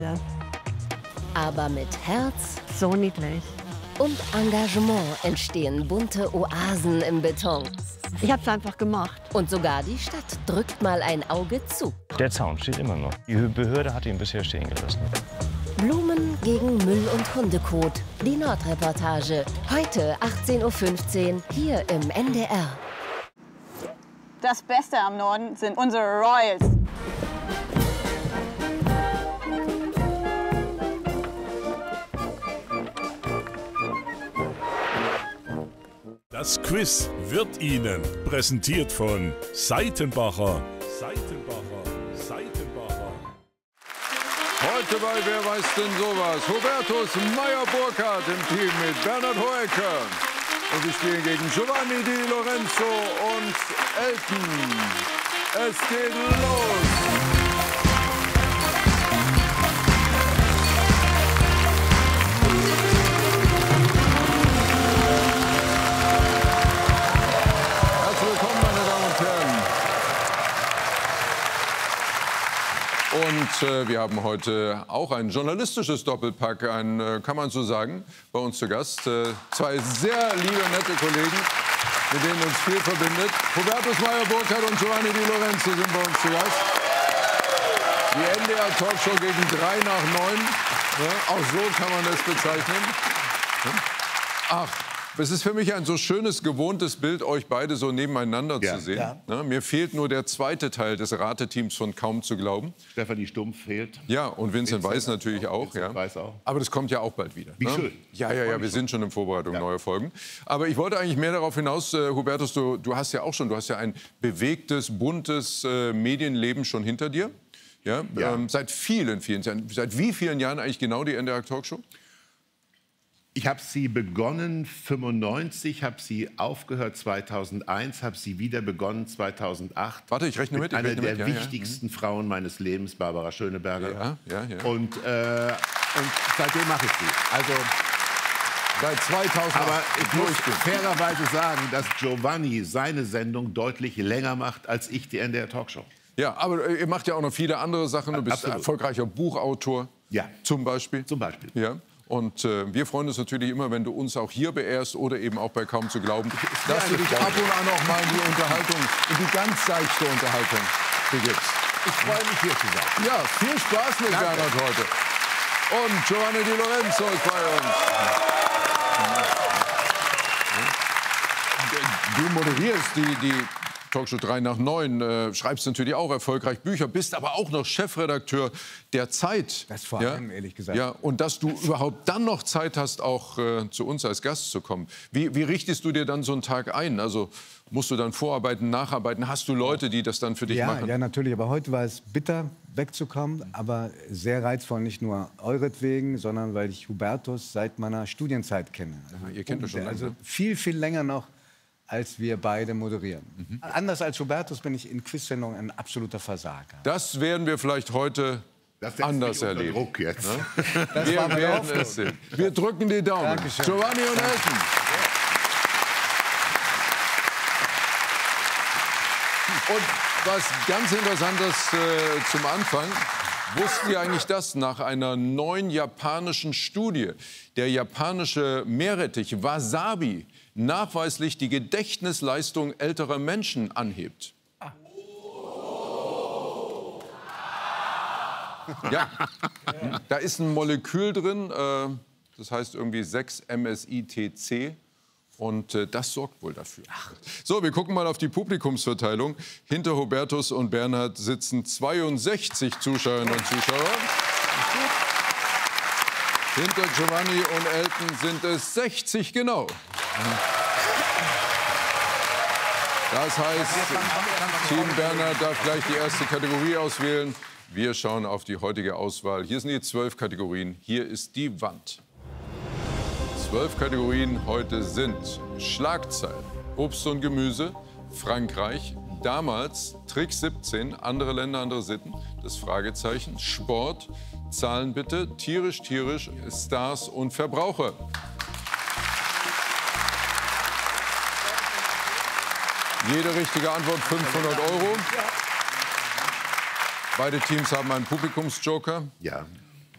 Ja. Aber mit Herz So niedlich. und Engagement entstehen bunte Oasen im Beton. Ich habe es einfach gemacht. Und sogar die Stadt drückt mal ein Auge zu. Der Zaun steht immer noch. Die Behörde hat ihn bisher stehen gelassen. Blumen gegen Müll und Hundekot. Die Nordreportage. Heute 18:15 Uhr hier im NDR. Das Beste am Norden sind unsere Royals. Das Quiz wird Ihnen präsentiert von Seitenbacher. Heute bei Wer weiß denn sowas? Hubertus Meyer-Burkhardt im Team mit Bernhard Hoeker. Und sie spielen gegen Giovanni Di Lorenzo und Elton. Es geht los! Und wir haben heute auch ein journalistisches Doppelpack, kann man so sagen, bei uns zu Gast. Zwei sehr liebe, nette Kollegen, mit denen uns viel verbindet. Hubertus Meyer-Burkhardt und Giovanni Di Lorenzo sind bei uns zu Gast. Die NDR-Talkshow gegen 3 nach 9. Ja, auch so kann man das bezeichnen. Ach. Es ist für mich ein so schönes, gewohntes Bild, euch beide so nebeneinander zu sehen. Ja. Mir fehlt nur der zweite Teil des Rateteams von Kaum zu glauben. Stefanie Stumpf fehlt. Ja, und Vincent Weiss natürlich auch. Vincent Weiss auch. Aber das kommt ja auch bald wieder. Wie schön. Ja, wir sind schon in Vorbereitung neuer Folgen. Aber ich wollte eigentlich mehr darauf hinaus, Hubertus, du hast ja ein bewegtes, buntes Medienleben schon hinter dir. Ja? Seit vielen Jahren. Seit wie vielen Jahren eigentlich genau die NDR Talkshow? Ich habe sie begonnen 1995, habe sie aufgehört 2001, habe sie wieder begonnen 2008. Warte, ich rechne mit. Einer der wichtigsten Frauen meines Lebens, Barbara Schöneberger. Ja. Und seitdem mache ich sie. Also seit 2008. Aber ich muss fairerweise sagen, dass Giovanni seine Sendung deutlich länger macht als ich die NDR Talkshow. Ja, aber ihr macht ja auch noch viele andere Sachen. Du bist erfolgreicher Buchautor. Ja. Zum Beispiel. Ja. Und wir freuen uns natürlich immer, wenn du uns auch hier beehrst oder eben auch bei Kaum zu glauben, dass du dich ab und an auch mal in die Unterhaltung, in die ganz seichte Unterhaltung begibst. Ich freue mich, hier zu sein. Ja, viel Spaß mit Bernhard heute. Und Giovanni Di Lorenzo ist bei uns. Du moderierst die Talkshow 3 nach 9, schreibst natürlich auch erfolgreich Bücher, bist aber auch noch Chefredakteur der Zeit. Das vor allem, ehrlich gesagt. Ja, und dass du überhaupt dann noch Zeit hast, auch zu uns als Gast zu kommen. Wie richtest du dir dann so einen Tag ein? Also musst du dann vorarbeiten, nacharbeiten? Hast du Leute, die das dann für dich machen? Ja, natürlich. Aber heute war es bitter, wegzukommen. Aber sehr reizvoll, nicht nur euretwegen, sondern weil ich Hubertus seit meiner Studienzeit kenne. Also, ihr kennt das schon lange. Also viel länger noch, als wir beide moderieren. Anders als Hubertus bin ich in Quizsendungen ein absoluter Versager. Das werden wir vielleicht heute anders erleben. Druck jetzt. Das Wir war meine werden Hoffnung. es sehen. Wir drücken die Daumen. Dankeschön. Giovanni und Elton. Und was ganz Interessantes zum Anfang. Wussten Sie eigentlich das? Nach einer neuen japanischen Studie, der japanische Meerrettich Wasabi nachweislich die Gedächtnisleistung älterer Menschen anhebt. Ja, da ist ein Molekül drin, das heißt irgendwie 6-MSITC. Und das sorgt wohl dafür. So, wir gucken mal auf die Publikumsverteilung. Hinter Hubertus und Bernhard sitzen 62 Zuschauerinnen und Zuschauer. Hinter Giovanni und Elton sind es 60 genau. Das heißt, Team Bernhard darf gleich die erste Kategorie auswählen. Wir schauen auf die heutige Auswahl. Hier sind die 12 Kategorien. Hier ist die Wand. 12 Kategorien heute sind Schlagzeilen, Obst und Gemüse, Frankreich, damals, Trick 17, andere Länder, andere Sitten, das Fragezeichen, Sport, Zahlen bitte, tierisch, Stars und Verbraucher. Jede richtige Antwort 500 €. Beide Teams haben einen Publikumsjoker. Ja.